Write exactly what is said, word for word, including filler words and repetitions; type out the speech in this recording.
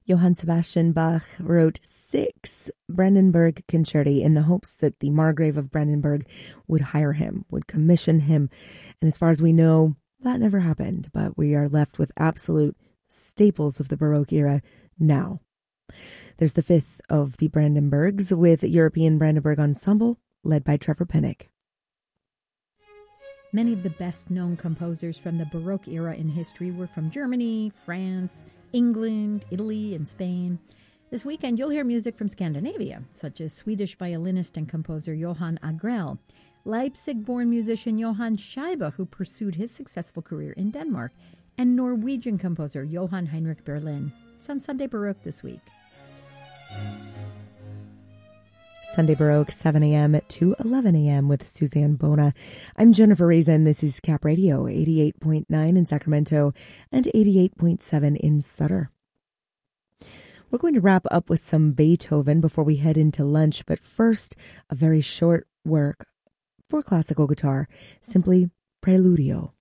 Johann Sebastian Bach wrote six Brandenburg concerti in the hopes that the Margrave of Brandenburg would hire him, would commission him. And as far as we know, that never happened, but we are left with absolute staples of the Baroque era now. There's the fifth of the Brandenburgs with European Brandenburg Ensemble, led by Trevor Pinnock. Many of the best-known composers from the Baroque era in history were from Germany, France, England, Italy, and Spain. This weekend, you'll hear music from Scandinavia, such as Swedish violinist and composer Johan Agrell, Leipzig-born musician Johann Scheibe, who pursued his successful career in Denmark, and Norwegian composer Johann Heinrich Berlin. It's on Sunday Baroque this week. Sunday Baroque, seven a.m. to eleven a.m. with Suzanne Bona. I'm Jennifer Raisin. This is Cap Radio, eighty-eight point nine in Sacramento and eighty-eight point seven in Sutter. We're going to wrap up with some Beethoven before we head into lunch, but first, a very short work for classical guitar, simply Preludio.